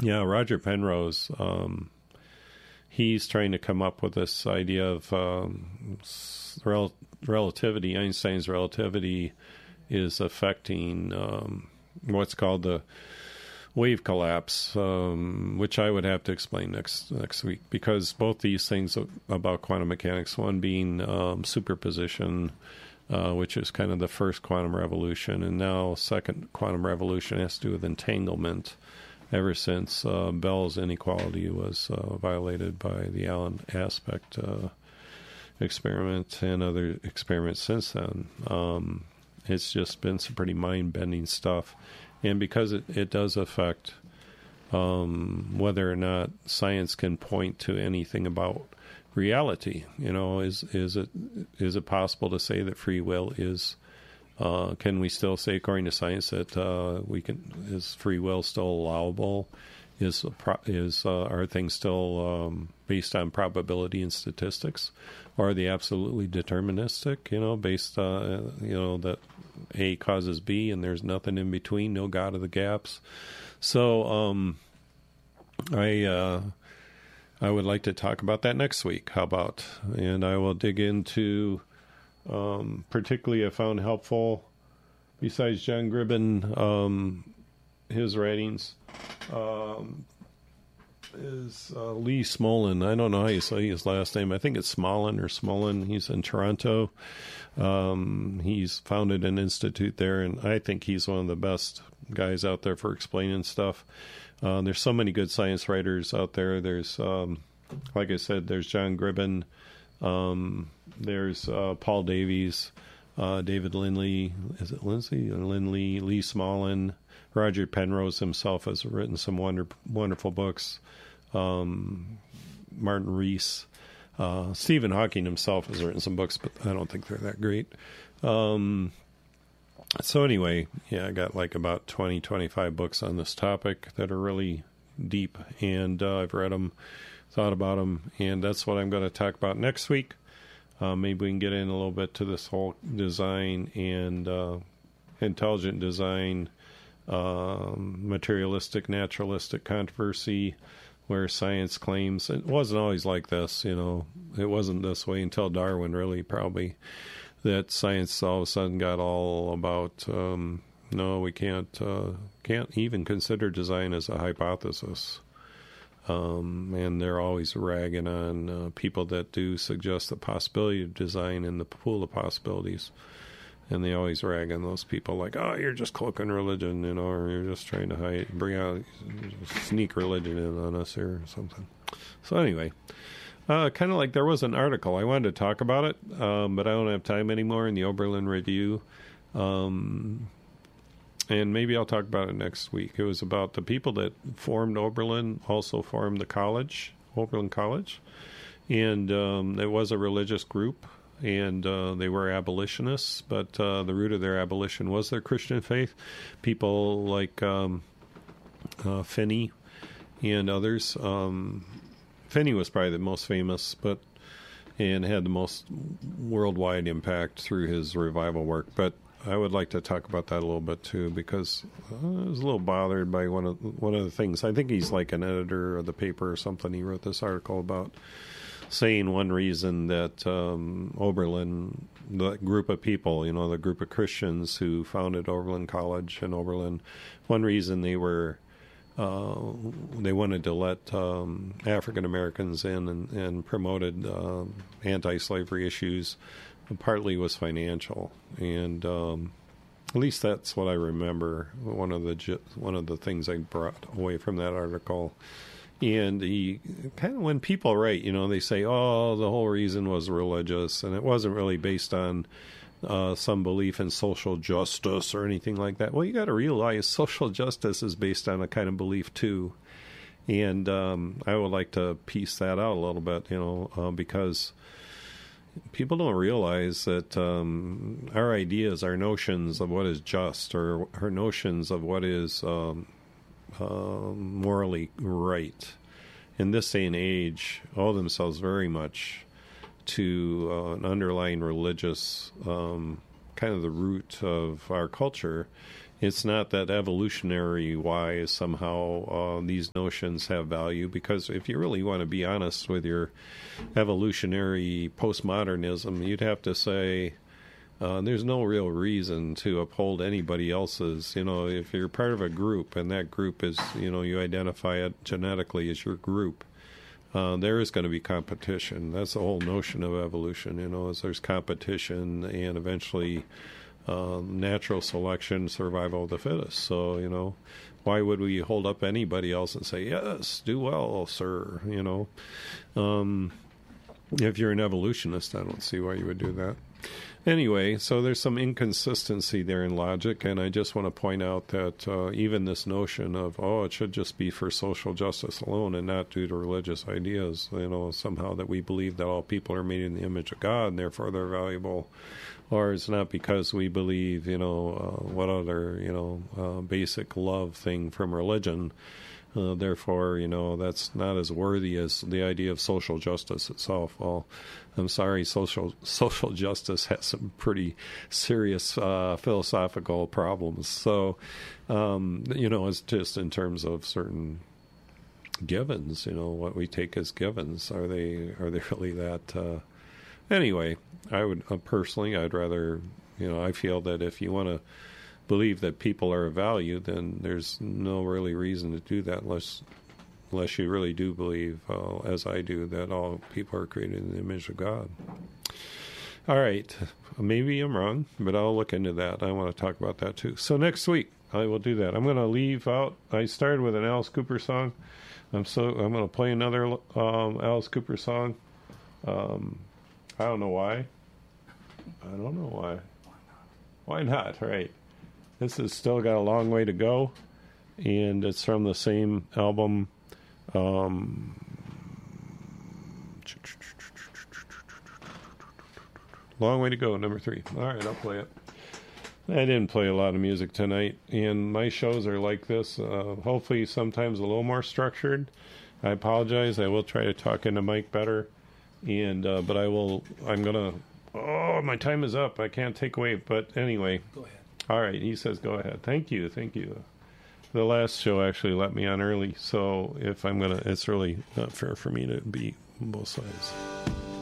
Yeah, Roger Penrose, he's trying to come up with this idea of relativity. Einstein's relativity is affecting what's called the wave collapse, which I would have to explain next week, because both these things about quantum mechanics, one being superposition, which is kind of the first quantum revolution, and now second quantum revolution has to do with entanglement, ever since Bell's inequality was violated by the Allen aspect experiment and other experiments since then. It's just been some pretty mind-bending stuff. And because it does affect whether or not science can point to anything about reality, is it possible to say that free will is? Can we still say, according to science, that is free will still allowable? Are things still based on probability and statistics, or are they absolutely deterministic? Based that A causes B, and there's nothing in between, no God of the gaps. So I would like to talk about that next week. How about? And I will dig into, particularly I found helpful, besides John Gribben, his writings, is Lee Smolin. I don't know how you say his last name. I think it's Smolin or Smolin. He's in Toronto. He's founded an institute there, and I think he's one of the best guys out there for explaining stuff. There's so many good science writers out there. There's, like I said, there's John Gribben. There's Paul Davies, David Lindley. Is it Lindsay? Lindley, Lee Smolin. Roger Penrose himself has written some wonderful books. Martin Rees. Stephen Hawking himself has written some books, but I don't think they're that great. So anyway, I got like about 20, 25 books on this topic that are really deep, and I've read them, thought about them, and that's what I'm going to talk about next week. Maybe we can get in a little bit to this whole design and intelligent design, materialistic, naturalistic controversy, where science claims it wasn't always like this. It wasn't this way until Darwin, really, probably, that science all of a sudden got all about no, we can't even consider design as a hypothesis. And they're always ragging on people that do suggest the possibility of design in the pool of possibilities. And they always rag on those people like, oh, you're just cloaking religion, or you're just trying to sneak religion in on us here or something. So anyway, kind of like there was an article. I wanted to talk about it, but I don't have time anymore in the Oberlin Review. And maybe I'll talk about it next week. It was about the people that formed Oberlin, also formed the college, Oberlin College. And it was a religious group. And they were abolitionists, but the root of their abolition was their Christian faith. People like Finney and others. Finney was probably the most famous, and had the most worldwide impact through his revival work. But I would like to talk about that a little bit too, because I was a little bothered by one of the things. I think he's like an editor of the paper or something. He wrote this article about saying one reason that Oberlin, the group of people, the group of Christians who founded Oberlin College and Oberlin, one reason they wanted to let African Americans in and promoted anti-slavery issues, partly was financial, and at least that's what I remember. One of the things I brought away from that article. And he kind of, when people write, they say, oh, the whole reason was religious, and it wasn't really based on some belief in social justice or anything like that. Well, you got to realize social justice is based on a kind of belief too. And I would like to piece that out a little bit, because people don't realize that our ideas, our notions of what is just, or our notions of what is morally right in this day and age, owe themselves very much to an underlying religious kind of the root of our culture. It's not that evolutionary wise somehow these notions have value, because if you really want to be honest with your evolutionary postmodernism, you'd have to say there's no real reason to uphold anybody else's. If you're part of a group and that group is, you identify it genetically as your group, there is going to be competition. That's the whole notion of evolution, is there's competition and eventually natural selection, survival of the fittest. So, why would we hold up anybody else and say, yes, do well, sir? If you're an evolutionist, I don't see why you would do that. Anyway, so there's some inconsistency there in logic, and I just want to point out that even this notion of, it should just be for social justice alone and not due to religious ideas, somehow that we believe that all people are made in the image of God and therefore they're valuable, or it's not because we believe, what other, basic love thing from religion. Therefore, that's not as worthy as the idea of social justice itself. Well, I'm sorry, social justice has some pretty serious philosophical problems. So, it's just in terms of certain givens, what we take as givens. Are they really that? Anyway, I would personally, I'd rather, I feel that if you want to believe that people are of value, then there's no really reason to do that unless you really do believe, as I do, that all people are created in the image of God. All right. Maybe I'm wrong, but I'll look into that. I want to talk about that too. So next week, I will do that. I'm going to leave out, I started with an Alice Cooper song. I'm going to play another Alice Cooper song. I don't know why. Why not? Right. This has still got a long way to go, and it's from the same album. Long Way to Go, number 3. All right, I'll play it. I didn't play a lot of music tonight, and my shows are like this. Hopefully sometimes a little more structured. I apologize. I will try to talk into Mike better, and but I'm going to... Oh, my time is up. I can't take away, but anyway. Go ahead. All right, he says go ahead. Thank you. The last show actually let me on early, so if I'm going to... It's really not fair for me to be on both sides.